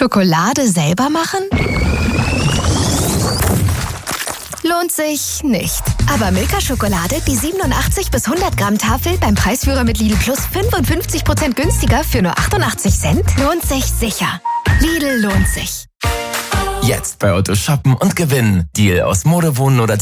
Schokolade selber machen? Lohnt sich nicht. Aber Milka-Schokolade, die 87 bis 100 Gramm Tafel beim Preisführer mit Lidl Plus 55% günstiger für nur 88 Cent, lohnt sich sicher. Lidl lohnt sich. Jetzt bei Otto shoppen und gewinnen. Deal aus Mode, Wohnen oder